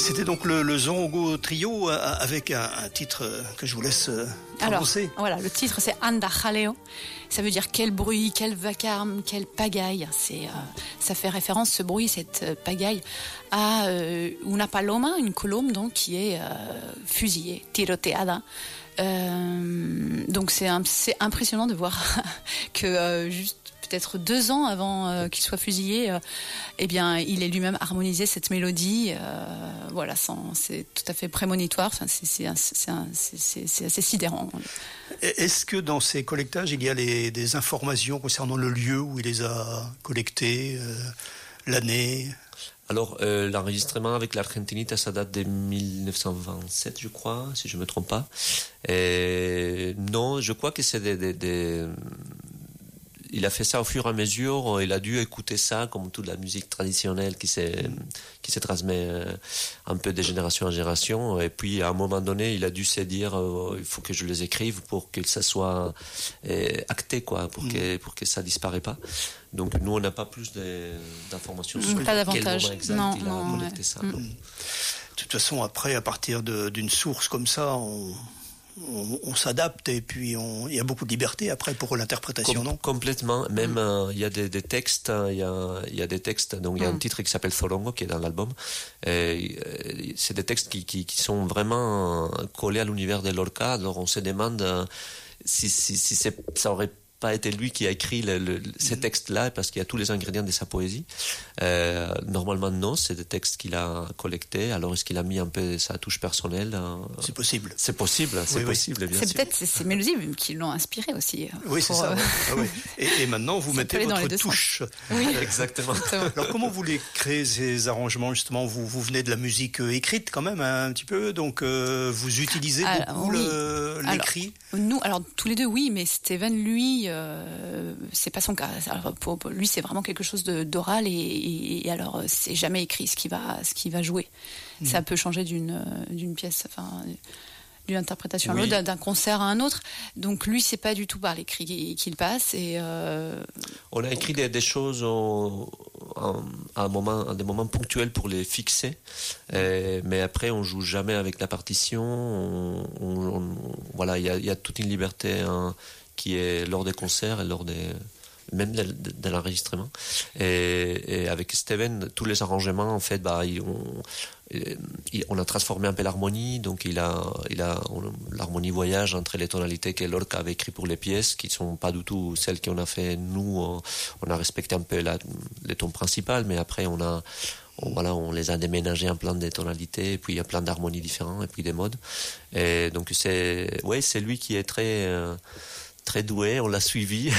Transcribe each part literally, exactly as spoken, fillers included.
C'était donc le, le Zorongo Trio avec un, un titre que je vous laisse prononcer. Alors, voilà, le titre c'est Anda Jaleo. Ça veut dire quel bruit, quel vacarme, quelle pagaille. C'est, euh, ça fait référence, ce bruit, cette euh, pagaille, à euh, una paloma, une colombe donc qui est euh, fusillée, tiroteada. Euh, donc c'est, un, c'est impressionnant de voir que euh, juste peut-être deux ans avant euh, qu'il soit fusillé, euh, eh bien, il ait lui-même harmonisé cette mélodie. Euh, voilà, sans, c'est tout à fait prémonitoire. Enfin, c'est, c'est, c'est, c'est, c'est, c'est assez sidérant. Est-ce que dans ces collectages, il y a les, des informations concernant le lieu où il les a collectés, euh, l'année? Alors, euh, l'enregistrement avec l'Argentinita, ça date de dix-neuf cent vingt-sept, je crois, si je me trompe pas. Et non, je crois que c'est des, des, des... Il a fait ça au fur et à mesure. Il a dû écouter ça comme toute la musique traditionnelle qui s'est qui se transmet un peu de génération en génération. Et puis à un moment donné, il a dû se dire euh, il faut que je les écrive pour que ça soit euh, acté, quoi, pour que pour que ça disparaisse pas. Donc nous, on n'a pas plus de, d'informations sur pas quel davantage. moment exact non, il a non, collecté ouais. ça. Mm. De toute façon, après, à partir de, d'une source comme ça, on On, on s'adapte et puis on, il y a beaucoup de liberté après pour l'interprétation, Com- non? Complètement. Même il mm. euh, y a des, des textes, il y a, y a des textes. Donc il y a mm. un titre qui s'appelle Zorongo qui est dans l'album. Et, euh, c'est des textes qui, qui, qui sont vraiment collés à l'univers de Lorca. Alors on se demande euh, si, si, si c'est, ça aurait pas été lui qui a écrit le, le, ces textes-là, parce qu'il y a tous les ingrédients de sa poésie. Euh, normalement, non, c'est des textes qu'il a collectés. Alors, est-ce qu'il a mis un peu sa touche personnelle? euh, C'est possible. C'est possible, c'est oui, possible, oui. bien c'est sûr. peut-être ces mélodies qui l'ont inspiré aussi. Oui, c'est pour, ça. Euh... Ah, oui. et, et maintenant, vous mettez votre touche. Oui, exactement. Alors, comment vous les créez, ces arrangements, justement? Vous, vous venez de la musique écrite, quand même, hein, un petit peu. Donc, euh, vous utilisez alors, beaucoup oui. le, l'écrit? Alors, nous, alors, tous les deux, oui, mais Steven, lui... Euh... c'est pas son cas. Alors, pour, pour lui, c'est vraiment quelque chose de, d'oral et, et, et alors c'est jamais écrit ce qui va, ce qui va jouer. Mmh. Ça peut changer d'une, d'une pièce, enfin, d'une interprétation oui. à l'autre, d'un concert à un autre. Donc lui, c'est pas du tout par l'écrit qu'il passe. Et euh, on a écrit des, des choses au, en, à, un moment, à des moments ponctuels pour les fixer, et, mais après on joue jamais avec la partition. On, on, on, voilà, il y a, y a toute une liberté. Hein, qui est lors des concerts et lors des même de, de, de l'enregistrement. Et, et avec Steven, tous les arrangements, en fait, bah, ils, on, ils, on a transformé un peu l'harmonie. Donc, il a, il a on, l'harmonie voyage entre les tonalités que Lorca avait écrites pour les pièces, qui sont pas du tout celles qu'on a fait nous. On, on a respecté un peu la, les tons principaux, mais après, on a On, voilà, on les a déménagés en plein de tonalités, et puis il y a plein d'harmonies différentes, et puis des modes. Et donc c'est, ouais, c'est lui qui est très, euh, très doué. On l'a suivi,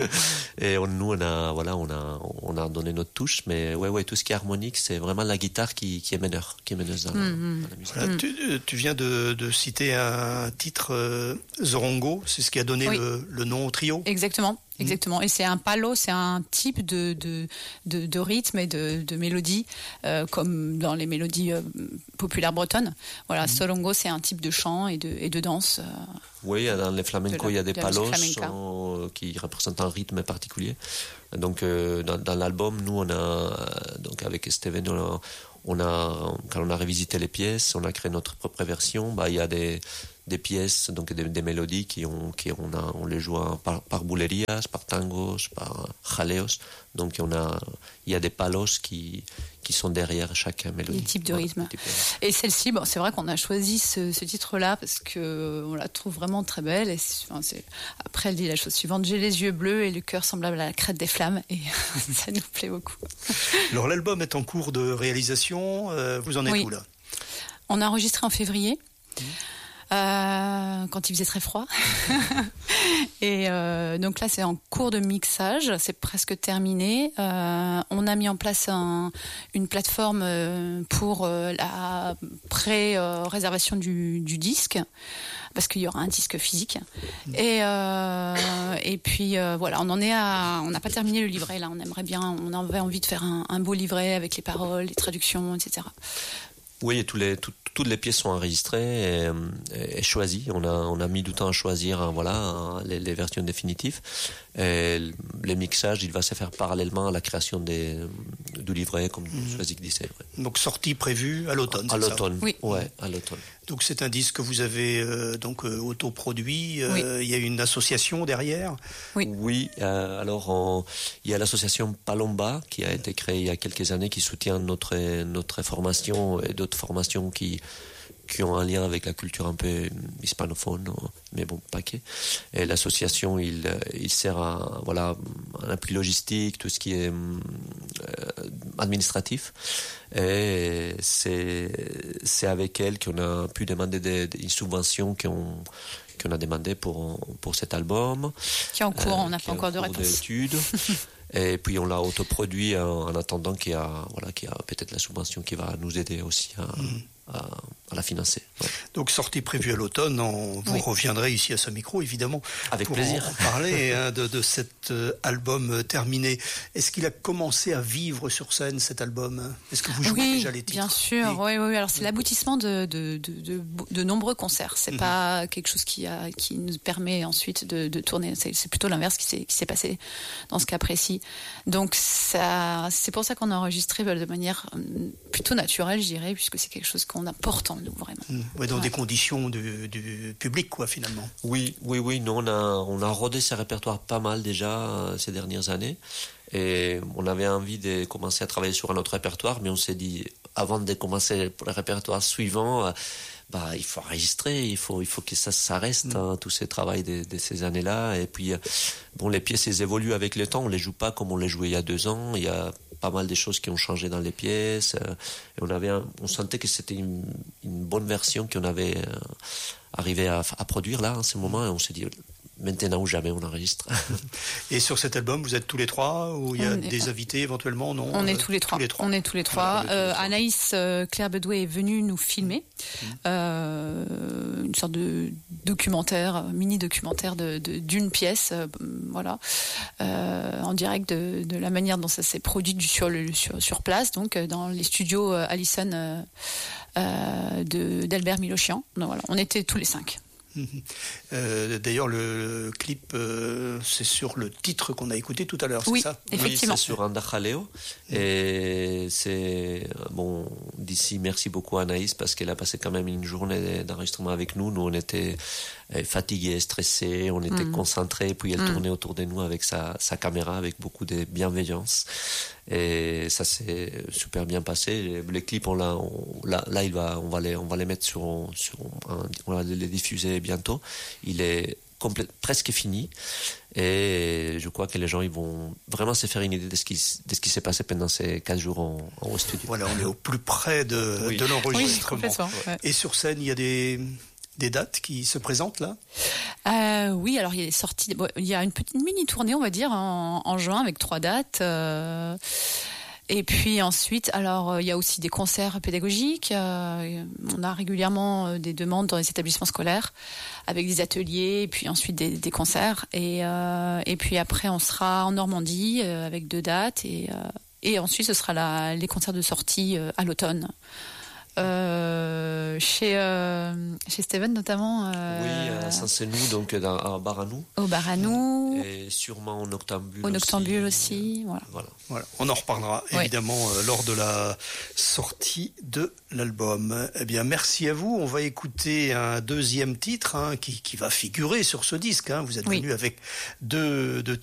et on, nous on a, voilà, on a, on a donné notre touche. Mais ouais, ouais, tout ce qui est harmonique, c'est vraiment la guitare qui, qui est meneur, qui est meneuse dans, mmh. dans la musique. Voilà, tu, tu viens de, de citer un titre euh, Zorongo, c'est ce qui a donné oui. le, le nom au trio. Exactement. Exactement, et c'est un palo, c'est un type de de de, de rythme et de, de mélodie, euh, comme dans les mélodies euh, populaires bretonnes. Voilà, mmh. Zorongo, c'est un type de chant et de et de danse. Euh, oui, dans les flamencos, il y a des de palos euh, qui représentent un rythme particulier. Donc, euh, dans, dans l'album, nous, on a donc avec Steven, on a, on a quand on a revisité les pièces, on a créé notre propre version. Bah, il y a des des pièces, donc des, des mélodies qui on, qui on a, on les joue par, par boulerias, par tangos, par jaleos. Donc on a, il y a des palos qui, qui sont derrière chaque mélodie. Les types de rythme. Voilà, et celle-ci, bon, c'est vrai qu'on a choisi ce, ce titre-là parce que on la trouve vraiment très belle. Et c'est, enfin, c'est... Après, elle dit la chose suivante: j'ai les yeux bleus et le cœur semblable à la crête des flammes. Et ça nous plaît beaucoup. Alors l'album est en cours de réalisation. Euh, vous en êtes oui. où là? On a enregistré en février. Mmh. Euh, quand il faisait très froid. Et euh, donc là, c'est en cours de mixage, c'est presque terminé. Euh, on a mis en place un, une plateforme pour euh, la pré-réservation du, du disque, parce qu'il y aura un disque physique. Et, euh, et puis euh, voilà, on en est à, on n'a pas terminé le livret là. On aimerait bien, on avait envie de faire un, un beau livret avec les paroles, les traductions, et cetera. Oui, tous les, tout, toutes les pièces sont enregistrées et, et, et choisies. On a, on a mis du temps à choisir, voilà, les, les versions définitives. Et le mixage, il va se faire parallèlement à la création des, du livret, comme mmh. Choisic disait. Ouais. Donc sortie prévue à l'automne. À, à l'automne, oui. Ouais, à l'automne. Donc c'est un disque que vous avez euh, donc euh, autoproduit. Euh, oui. Il y a une association derrière. Oui. Oui. Euh, alors on, il y a l'association Palomba qui a été créée il y a quelques années, qui soutient notre notre formation et d'autres formations qui qui ont un lien avec la culture un peu hispanophone, mais bon, pas que. Et l'association, il, il sert à, voilà, un appui logistique, tout ce qui est euh, administratif. Et c'est, c'est avec elle qu'on a pu demander des, des, une subvention qu'on, qu'on a demandé pour, pour cet album. Qui est en cours, euh, on n'a pas encore de réponse. D'études. Et puis on l'a autoproduit en, en attendant qu'il y a, voilà, qu'il y a peut-être la subvention qui va nous aider aussi à, mmh. à, à la financer. Ouais. Donc sortie prévue à l'automne, on, vous oui. reviendrez ici à ce micro évidemment. Avec pour plaisir. En parler hein, de, de cet euh, album terminé. Est-ce qu'il a commencé à vivre sur scène cet album? Est-ce que vous jouez oui, déjà les titres? Bien sûr, oui, oui, oui. Alors c'est l'aboutissement de, de, de, de, de nombreux concerts. C'est mmh. pas quelque chose qui, a, qui nous permet ensuite de, de tourner. C'est, c'est plutôt l'inverse qui s'est, qui s'est passé dans ce cas précis. Donc ça, c'est pour ça qu'on a enregistré de manière plutôt naturelle, je dirais, puisque c'est quelque chose qu'on apporte en nous vraiment. Mmh. Ouais, dans ouais. des conditions du, du public, quoi, finalement. Oui, oui, oui. Nous, on a, on a rodé ce répertoire pas mal déjà euh, ces dernières années. Et on avait envie de commencer à travailler sur un autre répertoire, mais on s'est dit, avant de commencer le répertoire suivant, euh, bah, il faut enregistrer, il faut, il faut que ça, ça reste, mmh. hein, tout ce travail de, de ces années-là. Et puis, euh, bon, les pièces, elles évoluent avec le temps. On les joue pas comme on les jouait il y a deux ans. Il y a pas mal de choses qui ont changé dans les pièces. Euh, et on avait, un, on sentait que c'était une, une bonne version qu'on avait euh, arrivé à, à produire là, en ce moment. Et on s'est dit, maintenant ou jamais, on enregistre. Et sur cet album, vous êtes tous les trois, ou il y a on des est... invités éventuellement? Non, on est tous les trois. Tous les trois. On est tous les trois. Voilà, euh, tous les Anaïs euh, Claire Bedouet est venue nous filmer mmh. euh, une sorte de documentaire, mini documentaire de, de, d'une pièce, euh, voilà, euh, en direct de, de la manière dont ça s'est produit sur le sur, sur place, donc dans les studios euh, Allison euh, euh, de d'Albert Milochian. Donc voilà, on était tous les cinq. Euh, d'ailleurs, le clip, euh, c'est sur le titre qu'on a écouté tout à l'heure, oui, c'est ça? Effectivement. Oui, c'est sur Anda Jaleo. Et c'est bon. D'ici, merci beaucoup à Anaïs parce qu'elle a passé quand même une journée d'enregistrement avec nous. Nous, on était fatigués, stressés, on était mmh. concentrés. Puis elle mmh. tournait autour de nous avec sa, sa caméra, avec beaucoup de bienveillance. Et ça s'est super bien passé. Les clips, on l'a, on, là, là, il va, on va les, on va les mettre sur, sur un, on va les diffuser bientôt. Il est complète, presque fini. Et je crois que les gens, ils vont vraiment se faire une idée de ce qui, de ce qui s'est passé pendant ces quatre jours en, en studio. Voilà, on est au plus près de, oui. de l'enregistrement. Oui, et sur scène, il y a des, des dates qui se présentent là? euh, Oui, alors il y a sorti, bon, il y a une petite mini tournée, on va dire, en, en juin avec trois dates. Euh, et puis ensuite, alors il y a aussi des concerts pédagogiques. Euh, on a régulièrement des demandes dans les établissements scolaires avec des ateliers, et puis ensuite des, des concerts. Et, euh, et puis après, on sera en Normandie euh, avec deux dates, et, euh, et ensuite ce sera la, les concerts de sortie euh, à l'automne. Euh, chez euh, chez Steven notamment. Euh, oui, à Saint-Sénou, donc dans, à Baranou. Au Baranou. Et sûrement au Noctambule. Au Noctambule aussi, aussi, voilà. voilà. Voilà. On en reparlera oui. évidemment euh, lors de la sortie de l'album. Eh bien, merci à vous. On va écouter un deuxième titre hein, qui qui va figurer sur ce disque. Hein. Vous êtes oui. venu avec deux deux